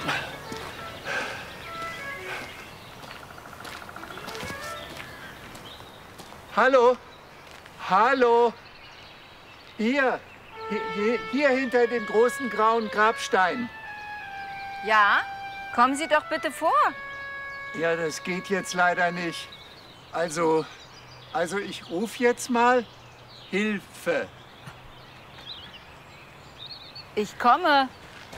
Hallo? Hallo? Hier hinter dem großen grauen Grabstein. Ja? Kommen Sie doch bitte vor. Ja, das geht jetzt leider nicht. Also ich rufe jetzt mal Hilfe. Ich komme.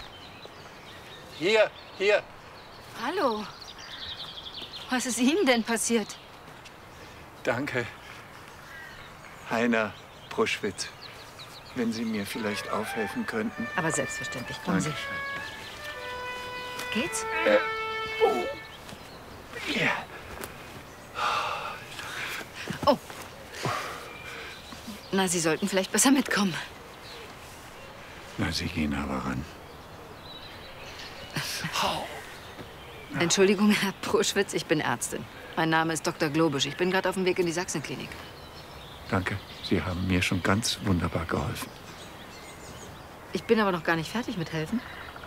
Hier. Hallo. Was ist Ihnen denn passiert? Danke. Heiner Pruschwitz, wenn Sie mir vielleicht aufhelfen könnten. Aber selbstverständlich. Kommen Sie. Geht's? Ja. Oh. Na, Sie sollten vielleicht besser mitkommen. Na, Sie gehen aber ran. Entschuldigung, Herr Pruschwitz, ich bin Ärztin. Mein Name ist Dr. Globisch. Ich bin gerade auf dem Weg in die Sachsenklinik. Danke. Sie haben mir schon ganz wunderbar geholfen. Ich bin aber noch gar nicht fertig mit helfen.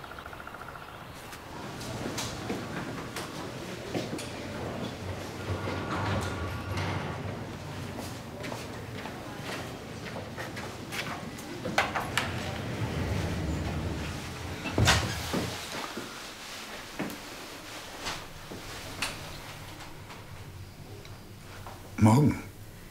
Morgen.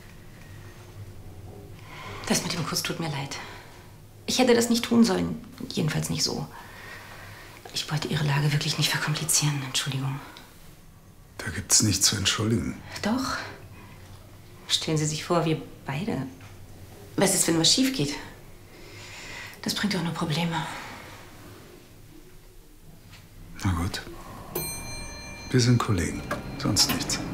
Das mit dem Kuss tut mir leid. Ich hätte das nicht tun sollen. Jedenfalls nicht so. Ich wollte Ihre Lage wirklich nicht verkomplizieren. Entschuldigung. Da gibt's nichts zu entschuldigen. Doch. Stellen Sie sich vor, wir beide. Was ist, wenn was schief geht? Das bringt doch nur Probleme. Na gut. Wir sind Kollegen. Sonst nichts.